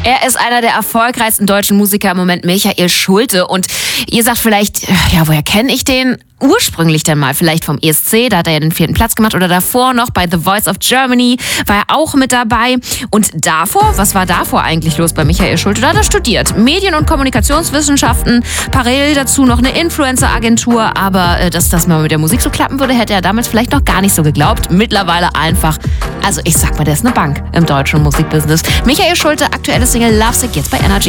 Er ist einer der erfolgreichsten deutschen Musiker im Moment, Michael Schulte. Und ihr sagt vielleicht, ja, woher kenne ich den? Ursprünglich dann mal vielleicht vom ESC, da hat er ja den 4. Platz gemacht, oder davor noch bei The Voice of Germany war er auch mit dabei. Und davor, was war davor eigentlich los bei Michael Schulte? Da hat er studiert Medien- und Kommunikationswissenschaften, parallel dazu noch eine Influencer-Agentur, aber dass das mal mit der Musik so klappen würde, hätte er damals vielleicht noch gar nicht so geglaubt. Mittlerweile einfach, also ich sag mal, der ist eine Bank im deutschen Musikbusiness. Michael Schulte, aktuelle Single Lovesick, jetzt bei Energy.